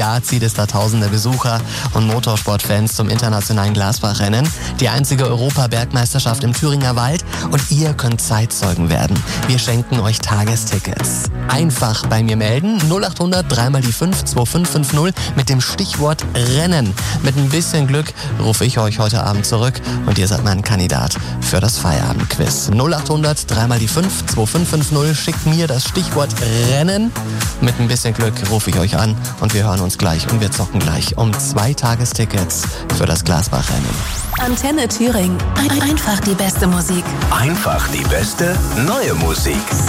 Jahr zieht es da tausende Besucher und Motorsportfans zum internationalen Glasbachrennen. Die einzige Europabergmeisterschaft im Thüringer Wald und ihr könnt Zeitzeugen werden. Wir schenken euch Tagestickets. Einfach bei mir melden, 0800 3 die 5 2550 mit dem Stichwort Rennen. Mit ein bisschen Glück rufe ich euch heute Abend zurück und ihr seid mein Kandidat für das Feierabendquiz. 0800 3 die 5 2550, schickt mir das Stichwort Rennen. Mit ein bisschen Glück rufe ich euch an und wir hören uns gleich und wir zocken gleich um 2 Tagestickets für das Glasbachrennen. Antenne Thüringen. Einfach die beste Musik. Einfach die beste neue Musik.